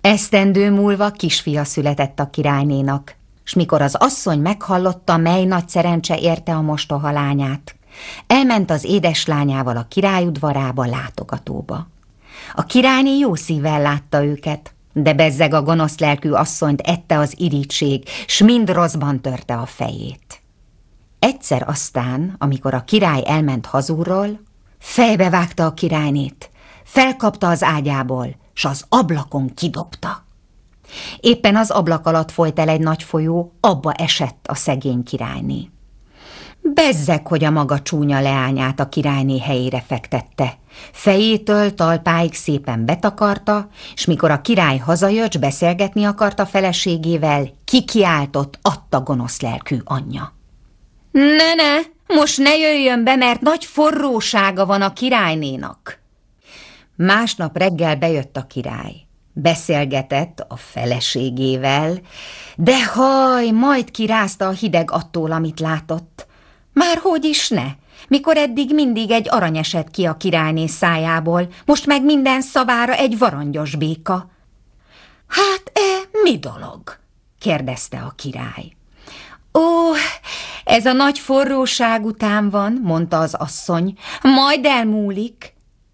Esztendő múlva kisfia született a királynénak, s mikor az asszony meghallotta, mely nagy szerencse érte a mostoha lányát, elment az édeslányával a király udvarába, látogatóba. A királyné jó szívvel látta őket, de bezzeg a gonosz lelkű asszonyt ette az irigység, s mind rosszban törte a fejét. Egyszer aztán, amikor a király elment hazúrról, fejbevágta a királynét, felkapta az ágyából, s az ablakon kidobta. Éppen az ablak alatt folyt el egy nagy folyó, abba esett a szegény királyné. Bezzeg, hogy a maga csúnya leányát a királyné helyére fektette. Fejétől talpáig szépen betakarta, s mikor a király hazajött, s beszélgetni akarta feleségével, kikiáltott adta gonosz lelkű anyja. Ne, most ne jöjjön be, mert nagy forrósága van a királynénak. Másnap reggel bejött a király. Beszélgetett a feleségével, de haj, majd kirázta a hideg attól, amit látott. Már hogy is ne, mikor eddig mindig egy arany esett ki a királyné szájából, most meg minden szavára egy varangyos béka. Hát, mi dolog? Kérdezte a király. Ó, ez a nagy forróság után van, mondta az asszony, majd elmúlik.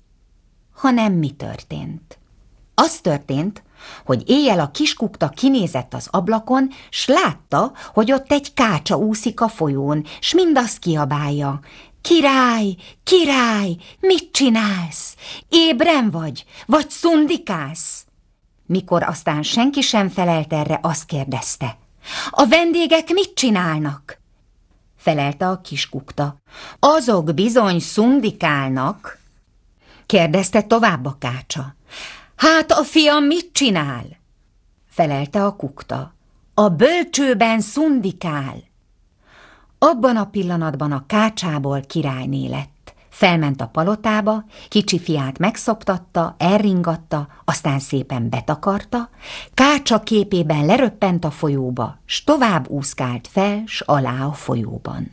Hanem mi történt? Az történt, hogy éjjel a kiskukta kinézett az ablakon, s látta, hogy ott egy kácsa úszik a folyón, s mindazt kiabálja. Király, király, mit csinálsz? Ébren vagy szundikálsz? Mikor aztán senki sem felelt erre, azt kérdezte. A vendégek mit csinálnak? Felelte a kiskukta. Azok bizony szundikálnak. Kérdezte tovább a kácsa. Hát a fiam mit csinál? Felelte a kukta. A bölcsőben szundikál. Abban a pillanatban a kácsából királyné lett. Felment a palotába, kicsi fiát megszoptatta, elringatta, aztán szépen betakarta, kácsa képében leröppent a folyóba, s tovább úszkált fel, s alá a folyóban.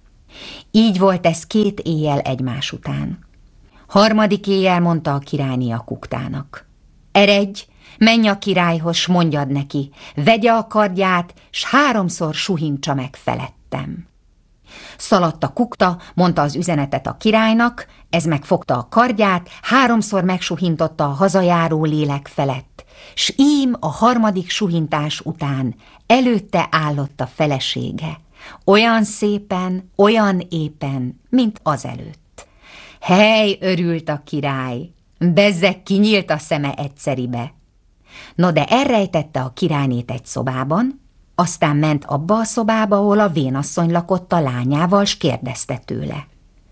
Így volt ez 2 éjjel egymás után. Harmadik éjjel mondta a királyné a kuktának. Eredj, menj a királyhoz, s mondjad neki, vegye a kardját, s 3-szor suhintsa meg felettem. Szaladt a kukta, mondta az üzenetet a királynak, ez megfogta a kardját, 3-szor megsuhintotta a hazajáró lélek felett, s ím a 3. suhintás után előtte állott a felesége, olyan szépen, olyan éppen, mint azelőtt. Hely, örült a király, bezzeg kinyílt a szeme egyszeribe. No, de elrejtette a királynét egy szobában, aztán ment abba a szobába, ahol a vénasszony lakott a lányával, s kérdezte tőle.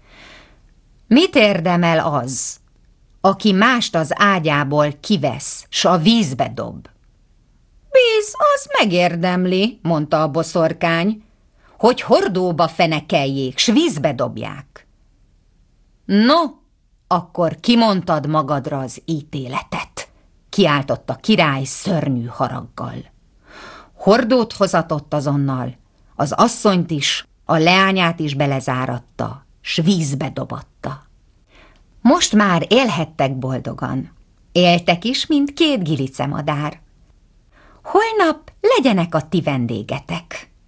Mit érdemel az, aki mást az ágyából kivesz, s a vízbe dob? Víz, az megérdemli, mondta a boszorkány, hogy hordóba fenekeljék, s vízbe dobják. No, akkor kimondtad magadra az ítéletet, kiáltott a király szörnyű haraggal. Hordót hozatott azonnal, az asszonyt is, a leányát is belezáratta, s vízbe dobatta. Most már élhettek boldogan, éltek is, mint 2 gilicemadár. Holnap legyenek a ti vendégetek.